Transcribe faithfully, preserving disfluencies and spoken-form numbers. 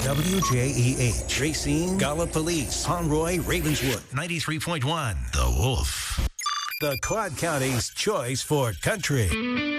W J E H, Racine, Gallipolis, Conroy, Ravenswood, ninety-three point one, The Wolf. The Quad County's choice for country.